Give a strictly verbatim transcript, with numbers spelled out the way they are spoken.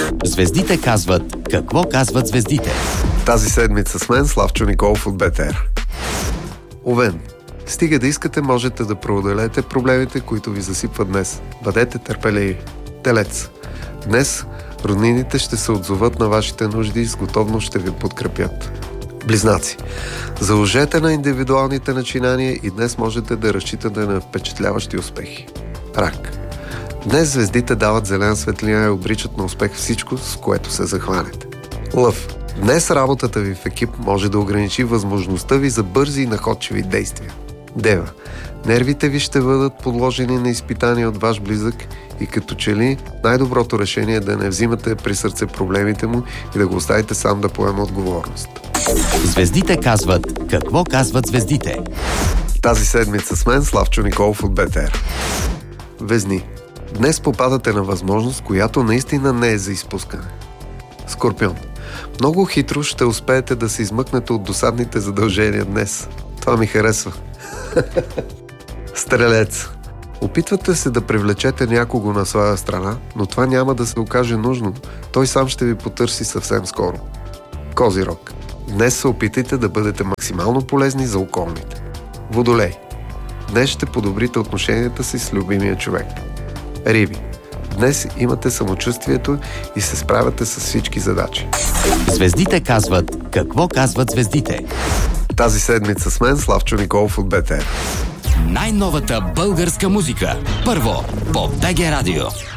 Звездите казват какво казват звездите. Тази седмица с мен Славчо Николов от БТР. Овен. Стига да искате, можете да преодолеете проблемите, които ви засипват днес. Бъдете търпеливи. Телец. Днес роднините ще се отзоват на вашите нужди и с готовност ще ви подкрепят. Близнаци. Заложете на индивидуалните начинания и днес можете да разчитате на впечатляващи успехи. Рак. Днес звездите дават зелена светлина и обричат на успех всичко, с което се захванете. Лъв. Днес работата ви в екип може да ограничи възможността ви за бързи и находчиви действия. Дева. Нервите ви ще бъдат подложени на изпитания от ваш близък и като че ли най-доброто решение е да не взимате при сърце проблемите му и да го оставите сам да поема отговорност. Звездите казват какво казват звездите. Тази седмица с мен Славчо Николов от БТР. Везни. Днес попадате на възможност, която наистина не е за изпускане. Скорпион. Много хитро ще успеете да се измъкнете от досадните задължения днес. Това ми харесва. Стрелец. Опитвате се да привлечете някого на своя страна, но това няма да се окаже нужно. Той сам ще ви потърси съвсем скоро. Козирог. Днес се опитайте да бъдете максимално полезни за околните. Водолей. Днес ще подобрите отношенията си с любимия човек. Риби. Днес имате самочувствието и се справяте с всички задачи. Звездите казват какво казват звездите. Тази седмица с мен Славчо Николов от БТР. Най-новата българска музика. Първо по БГ Радио.